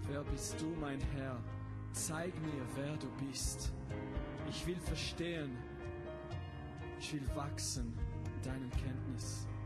Wer bist du, mein Herr? Zeig mir, wer du bist. Ich will verstehen, ich will wachsen in deinem Kenntnis.